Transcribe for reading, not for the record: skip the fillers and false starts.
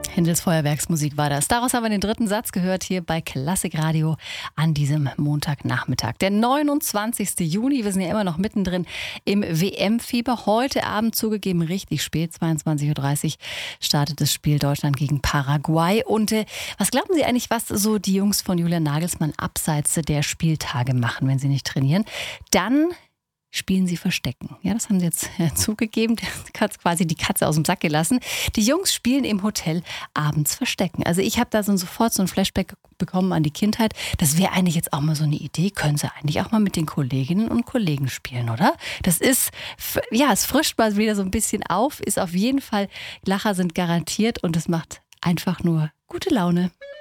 Händels Feuerwerksmusik war das. Daraus haben wir den dritten Satz gehört hier bei Klassik Radio an diesem Montagnachmittag. Der 29. Juni, wir sind ja immer noch mittendrin im WM-Fieber. Heute Abend zugegeben richtig spät, 22.30 Uhr startet das Spiel Deutschland gegen Paraguay. Und was glauben Sie eigentlich, was so die Jungs von Julian Nagelsmann abseits der Spieltage machen, wenn sie nicht trainieren? Dann spielen sie Verstecken. Ja, das haben sie jetzt zugegeben. Der hat quasi die Katze aus dem Sack gelassen. Die Jungs spielen im Hotel abends Verstecken. Also ich habe da sofort so ein Flashback bekommen an die Kindheit. Das wäre eigentlich jetzt auch mal so eine Idee. Können sie eigentlich auch mal mit den Kolleginnen und Kollegen spielen, oder? Das ist, ja, es frischt mal wieder so ein bisschen auf. Ist auf jeden Fall, Lacher sind garantiert und es macht einfach nur gute Laune.